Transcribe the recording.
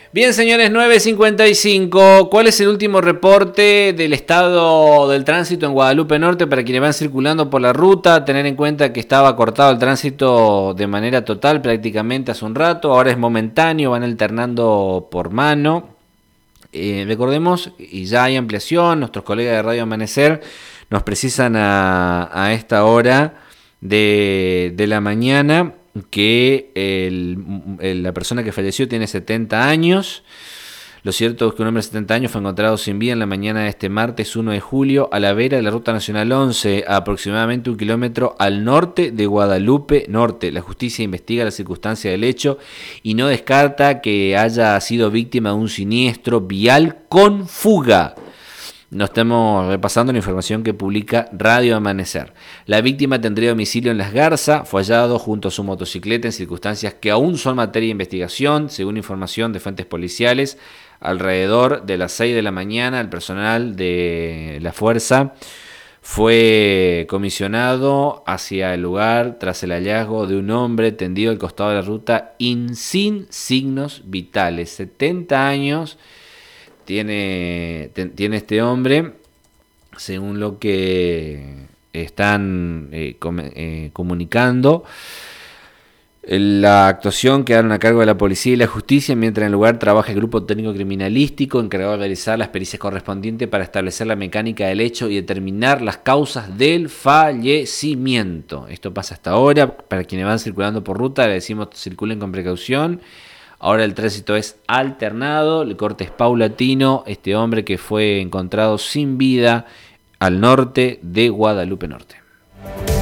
Bien, señores, 9:55. ¿Cuál es el último reporte del estado del tránsito en Guadalupe Norte para quienes van circulando por la ruta? Tener en cuenta que estaba cortado el tránsito de manera total prácticamente hace un rato. Ahora es momentáneo, van alternando por mano. Recordemos, y ya hay ampliación, nuestros colegas de Radio Amanecer nos precisan a esta hora de la mañana que la persona que falleció tiene 70 años. Lo cierto es que un hombre de 70 años fue encontrado sin vida en la mañana de este martes 1 de julio a la vera de la Ruta Nacional 11, a aproximadamente 1 kilómetro al norte de Guadalupe Norte. La justicia investiga las circunstancias del hecho y no descarta que haya sido víctima de un siniestro vial con fuga. Nos estamos repasando la información que publica Radio Amanecer. La víctima tendría domicilio en Las Garzas, fue hallado junto a su motocicleta en circunstancias que aún son materia de investigación, según información de fuentes policiales. Alrededor de las 6 de la mañana, el personal de la fuerza fue comisionado hacia el lugar tras el hallazgo de un hombre tendido al costado de la ruta sin signos vitales. 70 años tiene este hombre, según lo que están comunicando. La actuación quedaron a cargo de la policía y la justicia, mientras en el lugar trabaja el grupo técnico criminalístico encargado de realizar las pericias correspondientes para establecer la mecánica del hecho y determinar las causas del fallecimiento. Esto pasa hasta ahora. Para quienes van circulando por ruta, le decimos circulen con precaución. Ahora el tránsito es alternado, el corte es paulatino. Este hombre que fue encontrado sin vida al norte de Guadalupe Norte.